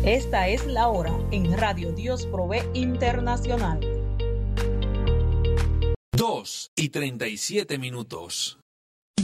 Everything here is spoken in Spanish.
Esta es la hora en Radio Dios Provee Internacional. 2:37.